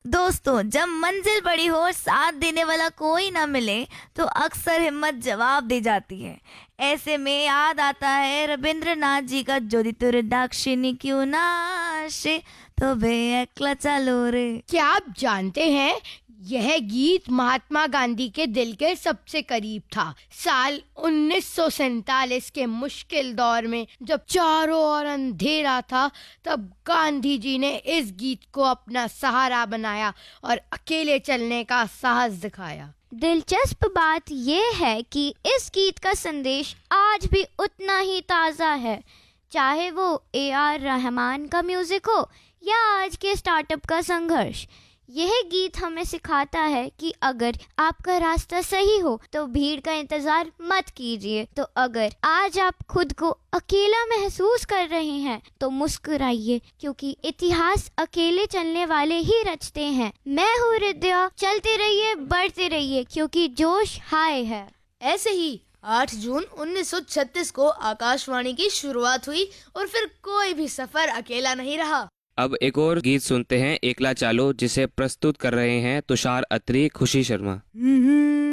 दोस्तों, जब मंजिल बड़ी हो, साथ देने वाला कोई ना मिले, तो अक्सर हिम्मत जवाब दे जाती है। ऐसे में याद आता है रविंद्रनाथ जी का, जो तुर दाक्षिणी क्यों ना आशे, तो बे एकला चलो रे। क्या आप जानते हैं, यह गीत महात्मा गांधी के दिल के सबसे करीब था। साल 1947 के मुश्किल दौर में जब चारों ओर अंधेरा था, तब गांधी जी ने इस गीत को अपना सहारा बनाया और अकेले चलने का साहस दिखाया। दिलचस्प बात यह है कि इस गीत का संदेश आज भी उतना ही ताज़ा है, चाहे वो AR रहमान का म्यूजिक हो या आज के स्टार्टअप का संघर्ष। यह गीत हमें सिखाता है कि अगर आपका रास्ता सही हो तो भीड़ का इंतजार मत कीजिए। तो अगर आज आप खुद को अकेला महसूस कर रहे हैं तो मुस्कुराइए, क्योंकि इतिहास अकेले चलने वाले ही रचते हैं। मैं हूँ रिद्या, चलते रहिए, बढ़ते रहिए, क्योंकि जोश हाय है। ऐसे ही 8 जून 1936 को आकाशवाणी की शुरुआत हुई और फिर कोई भी सफर अकेला नहीं रहा। अब एक और गीत सुनते हैं, एकला चालो, जिसे प्रस्तुत कर रहे हैं तुषार अत्री, खुशी शर्मा।